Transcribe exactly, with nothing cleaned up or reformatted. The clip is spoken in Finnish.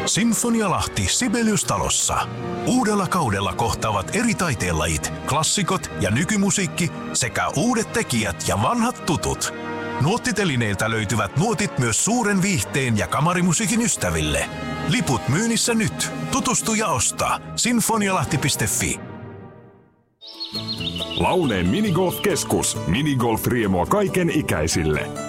Sinfonialahti Sibelius-talossa. Uudella kaudella kohtaavat eri taiteenlajit, klassikot ja nykymusiikki sekä uudet tekijät ja vanhat tutut. Nuottitelineiltä löytyvät nuotit myös suuren viihteen ja kamarimusiikin ystäville. Liput myynnissä nyt. Tutustu ja osta. sinfonialahti piste fi. Launeen Minigolf-keskus. Minigolf-riemua kaiken ikäisille.